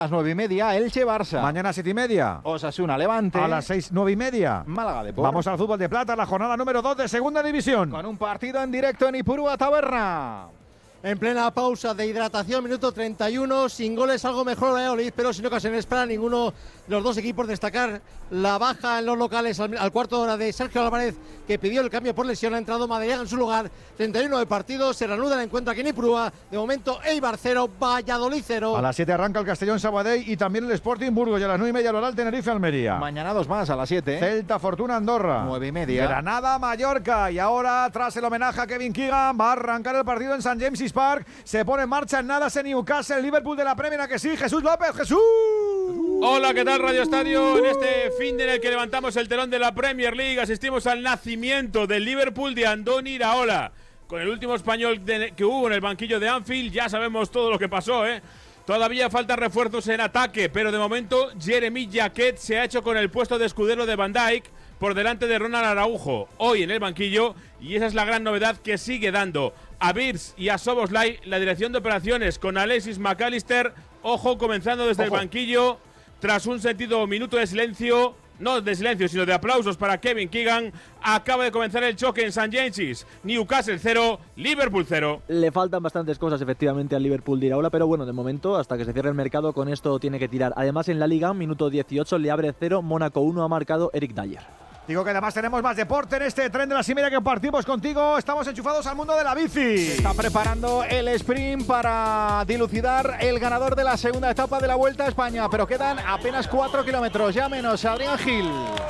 A las 9:30, Elche-Barça. Mañana 7:30. Osasuna-Levante. A las 6, 9:30. Málaga-Depor. Vamos al fútbol de plata, la jornada número 2 de Segunda División. Con un partido en directo en Ipurúa Taberna. En plena pausa de hidratación, minuto 31, sin goles, algo mejor el Valladolid, pero sin ocasiones para ninguno de los dos equipos. Destacar la baja en los locales al cuarto de hora de Sergio Álvarez, que pidió el cambio por lesión. Ha entrado Madariaga en su lugar. 31 de partido, se reanuda el encuentro aquí en Ipurúa. De momento, Eibar 0, Valladolid 0. A las 7 arranca el Castellón Sabadell y también el Sporting Burgos. Y a las 9:30 el Oral Tenerife-Almería. Mañana dos más a las 7. Celta Fortuna Andorra. 9:30. Granada Mallorca. Y ahora, tras el homenaje a Kevin Keegan, va a arrancar el partido en St. James's Park. Se pone en marcha en nada ese Newcastle, Liverpool de la Premier, que sí. Jesús López, Jesús. Hola, ¿qué tal Radio Estadio? En este fin de en el que levantamos el telón de la Premier League, asistimos al nacimiento del Liverpool de Andoni Iraola. Con el último español que hubo en el banquillo de Anfield, ya sabemos todo lo que pasó, ¿eh? Todavía faltan refuerzos en ataque, pero de momento Jeremy Jacquet se ha hecho con el puesto de escudero de Van Dijk por delante de Ronald Araujo, hoy en el banquillo, y esa es la gran novedad que sigue dando a Birz y a Szoboszlai la dirección de operaciones con Alexis McAllister, ojo, comenzando desde el banquillo, tras un sentido minuto de silencio, no de silencio, sino de aplausos para Kevin Keegan. Acaba de comenzar el choque en St. James's. Newcastle 0, Liverpool 0. Le faltan bastantes cosas efectivamente al Liverpool de Iraola, pero bueno, de momento, hasta que se cierre el mercado, con esto tiene que tirar. Además, en la Liga, minuto 18, le abre 0, Mónaco 1, ha marcado Eric Dyer. Digo que además tenemos más deporte en este tren de la Simeria que partimos contigo. Estamos enchufados al mundo de la bici. Se está preparando el sprint para dilucidar el ganador de la segunda etapa de la Vuelta a España, pero quedan apenas 4 kilómetros, ya menos. Adrián Gil.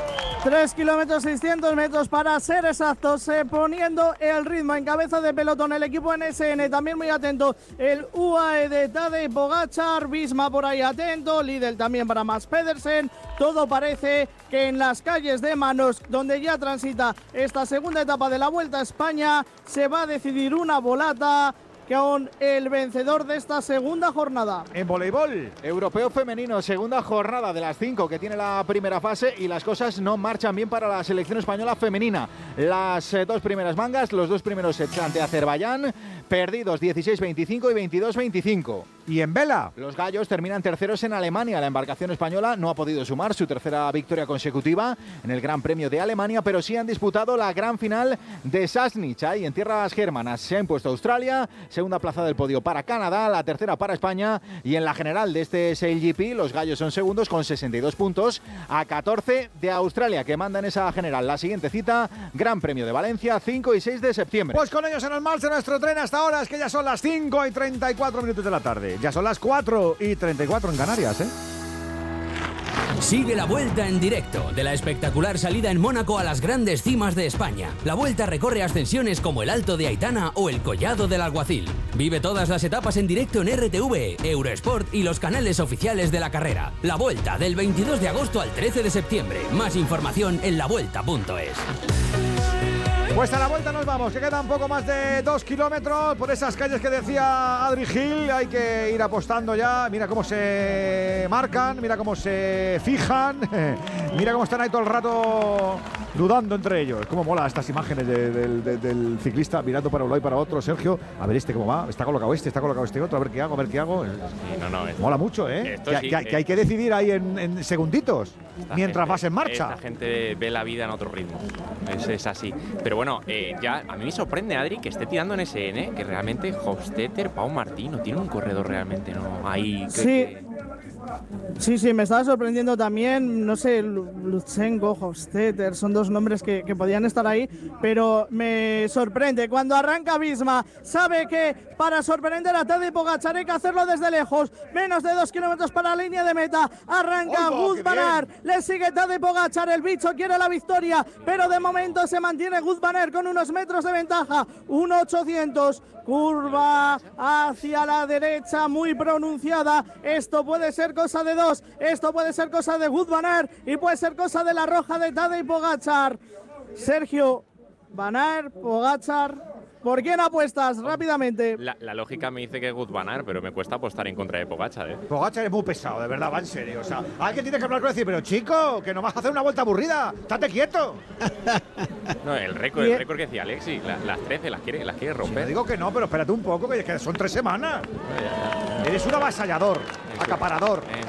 3 kilómetros 600 metros para ser exactos, poniendo el ritmo en cabeza de pelotón el equipo NSN, también muy atento el UAE de Tadej Pogačar, Visma por ahí atento, Lidl también para Mads Pedersen. Todo parece que en las calles de Manos, donde ya transita esta segunda etapa de la Vuelta a España, se va a decidir una volata con el vencedor de esta segunda jornada. En voleibol, Europeo femenino, segunda jornada de las 5 que tiene la primera fase, y las cosas no marchan bien para la selección española femenina. Las dos primeras mangas, los dos primeros sets ante Azerbaiyán, perdidos 16-25 y 22-25. Y en vela, los gallos terminan terceros en Alemania. La embarcación española no ha podido sumar su tercera victoria consecutiva en el Gran Premio de Alemania, pero sí han disputado la gran final de Sassnitz, ahí en tierras germanas. Se ha impuesto Australia, segunda plaza del podio para Canadá, la tercera para España, y en la general de este SailGP los gallos son segundos con 62 puntos a 14 de Australia, que manda en esa general. La siguiente cita, Gran Premio de Valencia, 5 y 6 de septiembre. Pues con ellos en el marcha nuestro tren hasta ahora, es que ya son las 5 y 34 minutos de la tarde. Ya son las 4 y 34 en Canarias, ¿eh? Sigue la Vuelta en directo de la espectacular salida en Mónaco a las grandes cimas de España. La Vuelta recorre ascensiones como el Alto de Aitana o el Collado del Alguacil. Vive todas las etapas en directo en RTV, Eurosport y los canales oficiales de la carrera. La Vuelta del 22 de agosto al 13 de septiembre. Más información en lavuelta.es. Pues a la vuelta nos vamos, que quedan poco más de 2 kilómetros por esas calles que decía Adri Gil. Hay que ir apostando ya. Mira cómo se marcan, mira cómo se fijan, mira cómo están ahí todo el rato dudando entre ellos. Cómo mola estas imágenes del ciclista mirando para un lado y para otro. Sergio, a ver este cómo va, está colocado este otro, a ver qué hago, Sí, mola mucho, ¿eh? Que hay que decidir ahí en segunditos mientras vas en marcha. Esta gente ve la vida en otro ritmo, es así. Pero bueno, ya a mí me sorprende, Adri, que esté tirando en SN, que realmente Hofstetter, Pau Martín, no tiene un corredor realmente, ¿no? Ahí Sí, me estaba sorprendiendo también, no sé, Lutsenko, Hofstetter, son dos nombres que podían estar ahí, pero me sorprende. Cuando arranca Visma, sabe que para sorprender a Tadej Pogačar hay que hacerlo desde lejos, menos de 2 kilómetros para la línea de meta, arranca Wout van Aert, le sigue Tadej Pogačar, el bicho quiere la victoria, pero de momento se mantiene Wout van Aert con unos metros de ventaja, 1.800, curva hacia la derecha muy pronunciada, esto puede ser cosa de dos, esto puede ser cosa de Wout van Aert y puede ser cosa de la roja de Tadej Pogačar. Sergio, Van Aert, Pogačar, ¿por quién apuestas rápidamente? La lógica me dice que es Wout van Aert, pero me cuesta apostar en contra de Pogačar, ¿eh? Pogačar es muy pesado, de verdad, va en serio. O sea, alguien tiene que hablar con él y decir, pero chico, que no vas a hacer una vuelta aburrida, estate quieto. No, el récord que decía Alexis, las 13 las quiere romper. Sí, digo que no, pero espérate un poco, que son 3 semanas. Eres un avasallador, acaparador.